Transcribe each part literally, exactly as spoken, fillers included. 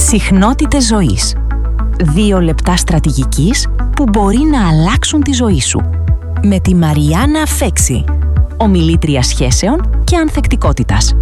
Συχνότητες ζωής. Δύο λεπτά στρατηγικής που μπορεί να αλλάξουν τη ζωή σου. Με τη Μαριάννα Φέξη, ομιλήτρια σχέσεων και ανθεκτικότητας.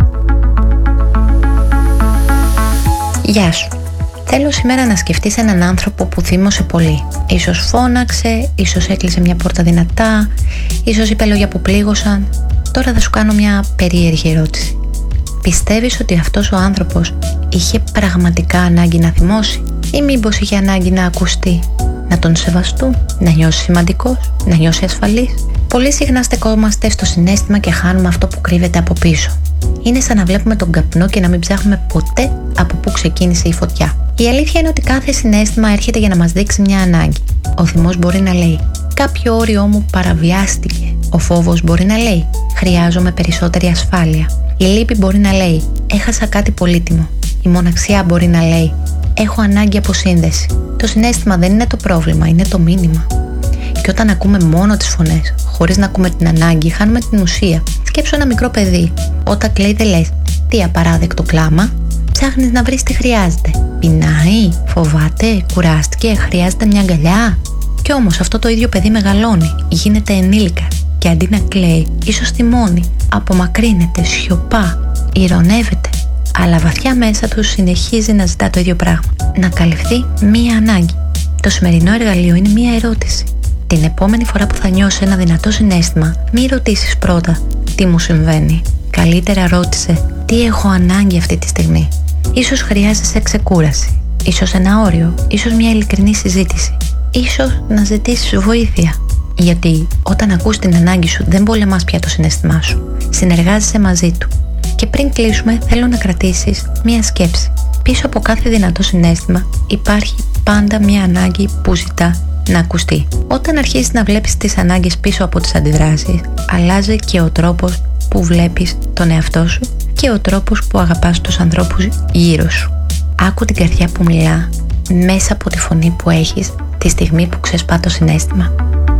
Γεια σου. Θέλω σήμερα να σκεφτείς έναν άνθρωπο που θύμωσε πολύ. Ίσως φώναξε, ίσως έκλεισε μια πόρτα δυνατά, ίσως είπε λόγια που πλήγωσαν. Τώρα θα σου κάνω μια περίεργη ερώτηση. Πιστεύεις ότι αυτός ο άνθρωπος είχε πραγματικά ανάγκη να θυμώσει ή μήπως είχε ανάγκη να ακουστεί, να τον σεβαστούν, να νιώσει σημαντικός, να νιώσει ασφαλής? Πολύ συχνά στεκόμαστε στο συναίσθημα και χάνουμε αυτό που κρύβεται από πίσω. Είναι σαν να βλέπουμε τον καπνό και να μην ψάχνουμε ποτέ από πού ξεκίνησε η φωτιά. Η αλήθεια είναι ότι κάθε συναίσθημα έρχεται για να μας δείξει μια ανάγκη. Ο θυμός μπορεί να λέει «Κάποιο όριό μου παραβιάστηκε». Ο φόβος μπορεί να λέει «Χρειάζομαι περισσότερη ασφάλεια». Η λύπη μπορεί να λέει «Έχασα κάτι πολύτιμο». Η μοναξιά μπορεί να λέει «Έχω ανάγκη από σύνδεση». Το συναίσθημα δεν είναι το πρόβλημα, είναι το μήνυμα. Και όταν ακούμε μόνο τις φωνές, χωρίς να ακούμε την ανάγκη, χάνουμε την ουσία. Σκέψου ένα μικρό παιδί. Όταν κλαίει, δεν λες «Τι απαράδεκτο κλάμα». Ψάχνεις να βρεις τι χρειάζεται. Πεινάει, φοβάται, κουράστηκε, χρειάζεται μια αγκαλιά. Κι όμως αυτό το ίδιο παιδί μεγαλώνει, γίνεται ενήλικα και αντί να κλαίει, ίσως θυμώνει, απομακρύνεται, σιωπά, ηρωνεύεται. Αλλά βαθιά μέσα του συνεχίζει να ζητά το ίδιο πράγμα. Να καλυφθεί μία ανάγκη. Το σημερινό εργαλείο είναι μία ερώτηση. Την επόμενη φορά που θα νιώσεις ένα δυνατό συναίσθημα, μη ρωτήσεις πρώτα τι μου συμβαίνει. Καλύτερα ρώτησε τι έχω ανάγκη αυτή τη στιγμή. Ίσως χρειάζεσαι ξεκούραση, ίσως ένα όριο, ίσως μια ειλικρινή συζήτηση, ίσως να ζητήσεις βοήθεια. Γιατί όταν ακούς την ανάγκη σου, δεν πολεμάς πια το συναίσθημά σου. Συνεργάζεσαι μαζί του. Και πριν κλείσουμε, θέλω να κρατήσεις μια σκέψη. Πίσω από κάθε δυνατό συναίσθημα υπάρχει πάντα μια ανάγκη που ζητά να ακουστεί. Όταν αρχίσεις να βλέπεις τις ανάγκες πίσω από τις αντιδράσεις, αλλάζει και ο τρόπος που βλέπεις τον εαυτό σου και ο τρόπος που αγαπάς τους ανθρώπους γύρω σου. Άκου την καρδιά που μιλά μέσα από τη φωνή που έχεις τη στιγμή που ξεσπά το συναίσθημα.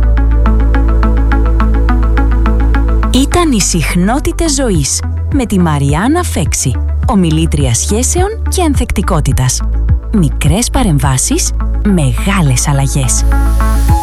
Ήταν οι Συχνότητες ζωής με τη Μαριάννα Φέξη, ομιλήτρια σχέσεων και ανθεκτικότητας. Μικρές παρεμβάσεις, μεγάλες αλλαγές.